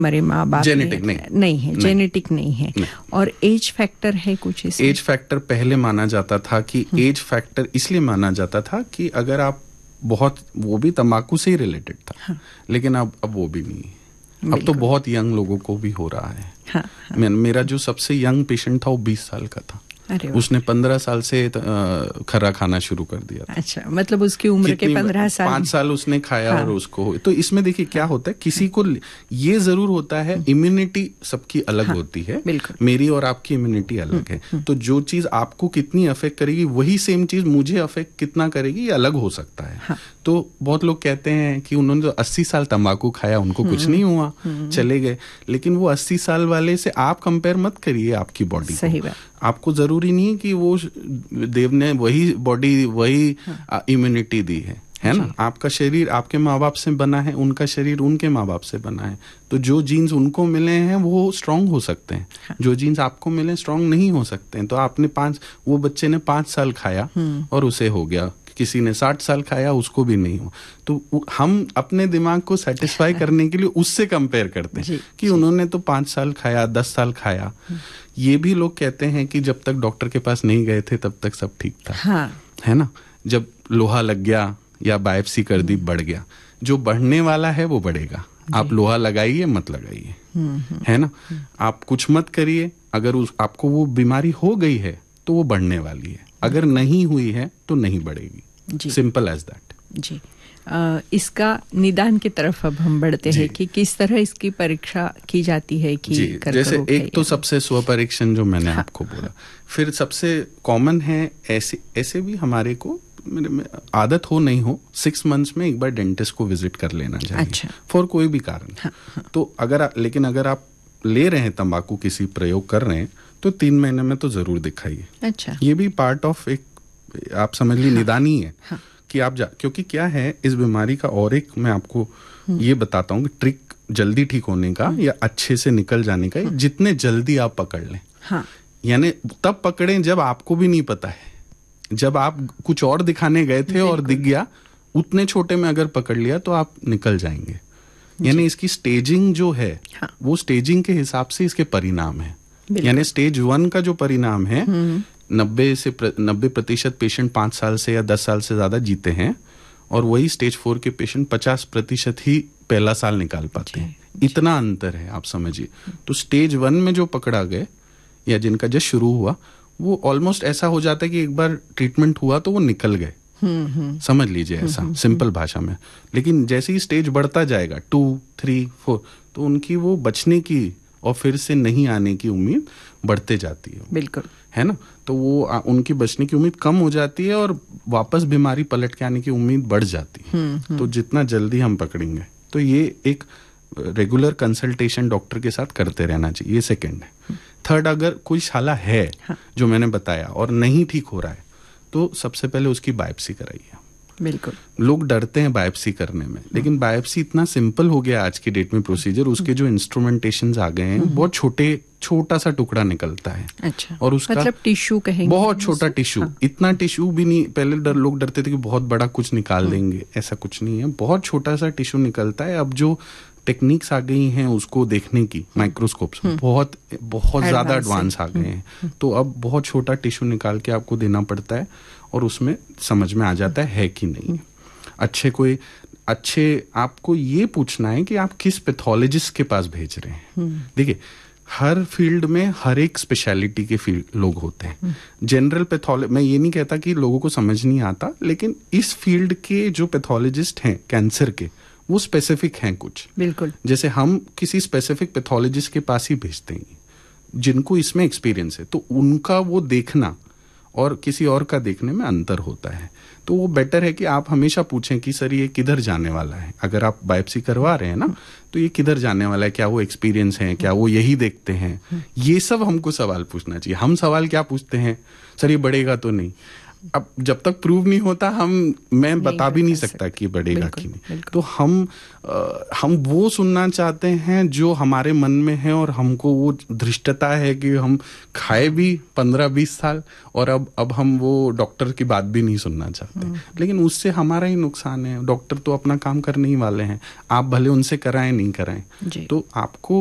हमारे माँ बाप जेनेटिक नहीं है, जेनेटिक नहीं है। और एज फैक्टर है कुछ इसमें? एज फैक्टर पहले माना जाता था कि एज फैक्टर इसलिए माना जाता था कि अगर आप बहुत, वो भी तंबाकू से ही रिलेटेड था। हाँ। लेकिन अब वो भी नहीं है। अब तो बहुत यंग लोगों को भी हो रहा है। हाँ, हाँ। मेरा जो सबसे यंग पेशेंट था वो 20 साल का था। उसने 15 साल से खर्रा खाना शुरू कर दिया था। अच्छा, मतलब उसकी उम्र के 15 साल, 5 साल उसने खाया। हाँ। और उसको, तो इसमें देखिए क्या होता है, किसी को ये जरूर होता है, इम्यूनिटी सबकी अलग होती है। मेरी और आपकी इम्यूनिटी अलग है। तो जो चीज आपको कितनी अफेक्ट करेगी वही सेम चीज मुझे अफेक्ट कितना करेगी ये अलग हो सकता है। हाँ। तो बहुत लोग कहते हैं कि उन्होंने तो 80 साल तंबाकू खाया, उनको कुछ नहीं हुआ, चले गए। लेकिन वो 80 साल वाले से आप कंपेयर मत करिए आपकी बॉडी को। आपको जरूरी नहीं है कि वो देव ने वही बॉडी, वही इम्यूनिटी दी है ना। आपका शरीर आपके माँ बाप से बना है, उनका शरीर उनके माँ बाप से बना है। तो जो जीन्स उनको मिले हैं वो स्ट्रांग हो सकते हैं। हाँ। जो जीन्स आपको मिले स्ट्रांग नहीं हो सकते हैं। तो आपने वो बच्चे ने 5 साल खाया और उसे हो गया, किसी ने 60 साल खाया उसको भी नहीं हुआ। तो हम अपने दिमाग को सेटिस्फाई करने के लिए उससे कंपेयर करते हैं कि उन्होंने तो 5 साल खाया, 10 साल खाया। ये भी लोग कहते हैं कि जब तक डॉक्टर के पास नहीं गए थे तब तक सब ठीक था। हाँ। है ना। जब लोहा लग गया या बायोप्सी कर दी, बढ़ गया। जो बढ़ने वाला है वो बढ़ेगा। आप लोहा लगाइए मत लगाइए, है ना। आप कुछ मत करिए, अगर आपको वो बीमारी हो गई है तो वो बढ़ने वाली है, अगर नहीं हुई है तो नहीं बढ़ेगी। Simple as that. जी। इसका निदान की तरफ अब हम बढ़ते हैं कि किस तरह इसकी परीक्षा की जाती है कि जैसे एक तो सबसे स्वपरीक्षण जो मैंने आपको बोला, फिर सबसे कॉमन है ऐसे भी हमारे को आदत हो नहीं हो 6 मंथ्स में एक बार डेंटिस्ट को विजिट कर लेना चाहिए। अच्छा। फॉर कोई भी कारण। हाँ, हाँ। तो लेकिन अगर आप ले रहे हैं तंबाकू, किसी प्रयोग कर रहे हैं, तो 3 महीने में तो जरूर दिखाइए। अच्छा। ये भी पार्ट ऑफ एक, आप समझ लीजिए, निदान ही है। हाँ। कि आप क्योंकि क्या है इस बीमारी का, और एक मैं आपको ये बताता हूँ कि ट्रिक जल्दी ठीक होने का या अच्छे से निकल जाने का, जितने जल्दी आप पकड़ लें। हाँ। यानी तब पकड़ें जब आपको भी नहीं पता है, जब आप कुछ और दिखाने गए थे और दिख गया, उतने छोटे में अगर पकड़ लिया तो आप निकल जाएंगे। यानी इसकी स्टेजिंग जो है, हाँ। वो स्टेजिंग के हिसाब से इसके परिणाम है। यानी स्टेज 1 का जो परिणाम है, 90% पेशेंट 5 साल से या 10 साल से ज्यादा जीते हैं, और वही स्टेज 4 के पेशेंट 50% ही पहला साल निकाल पाते हैं। इतना अंतर है, आप समझिए। तो स्टेज 1 में जो पकड़ा गए या जिनका जस्ट शुरू हुआ, वो ऑलमोस्ट ऐसा हो जाता है कि एक बार ट्रीटमेंट हुआ तो वो निकल गए। समझ लीजिए ऐसा सिंपल भाषा में। लेकिन जैसे ही स्टेज बढ़ता जाएगा 2, 3, 4, तो उनकी वो बचने की और फिर से नहीं आने की उम्मीद बढ़ते जाती है। बिल्कुल। है ना। तो वो उनकी बचने की उम्मीद कम हो जाती है और वापस बीमारी पलट के आने की उम्मीद बढ़ जाती है। तो जितना जल्दी हम पकड़ेंगे, तो ये एक रेगुलर कंसल्टेशन डॉक्टर के साथ करते रहना चाहिए। ये सेकंड है। थर्ड, अगर कोई शाला है, हाँ। जो मैंने बताया, और नहीं ठीक हो रहा है, तो सबसे पहले उसकी बायोप्सी कराइए। बिल्कुल। लोग डरते हैं बायोप्सी करने में, लेकिन बायोप्सी इतना सिंपल हो गया आज की डेट में प्रोसीजर। उसके जो इंस्ट्रूमेंटेशंस आ गए हैं, बहुत छोटा सा टुकड़ा निकलता है। अच्छा। और उसका मतलब टिश्यू कहेंगे, बहुत छोटा टिश्यू। हाँ। इतना टिश्यू भी नहीं। पहले लोग डरते थे कि बहुत बड़ा कुछ निकाल देंगे, ऐसा कुछ नहीं है। बहुत छोटा सा टिश्यू निकलता है। अब जो टेक्निक्स आ गई हैं उसको देखने की, माइक्रोस्कोप्स बहुत ज्यादा एडवांस आ गए हैं। तो अब बहुत छोटा टिश्यू निकाल के आपको देना पड़ता है, और उसमें समझ में आ जाता है कि नहीं। अच्छे आपको ये पूछना है कि आप किस पैथोलॉजिस्ट के पास भेज रहे हैं। देखिए, हर फील्ड में हर एक स्पेशलिटी के लोग होते हैं। जनरल पैथोलॉजी, मैं ये नहीं कहता कि लोगों को समझ नहीं आता, लेकिन इस फील्ड के जो पैथोलॉजिस्ट हैं कैंसर के, वो स्पेसिफिक हैं कुछ। बिल्कुल। जैसे हम किसी स्पेसिफिक पैथोलॉजिस्ट के पास ही भेजते हैं जिनको इसमें एक्सपीरियंस है, तो उनका वो देखना और किसी और का देखने में अंतर होता है। तो वो बेटर है कि आप हमेशा पूछें कि सर ये किधर जाने वाला है। अगर आप बायोप्सी करवा रहे हैं ना, तो ये किधर जाने वाला है, क्या वो एक्सपीरियंस है, क्या वो यही देखते हैं। ये सब हमको सवाल पूछना चाहिए। हम सवाल क्या पूछते हैं, सर ये बढ़ेगा तो नहीं। अब जब तक प्रूव नहीं होता मैं बता भी नहीं सकता कि बढ़ेगा कि नहीं। तो हम वो सुनना चाहते हैं जो हमारे मन में है, और हमको वो धृष्टता है कि हम खाए भी 15-20 साल, और अब हम वो डॉक्टर की बात भी नहीं सुनना चाहते। लेकिन उससे हमारा ही नुकसान है। डॉक्टर तो अपना काम करने ही वाले हैं, आप भले उनसे कराएं नहीं कराएं। तो आपको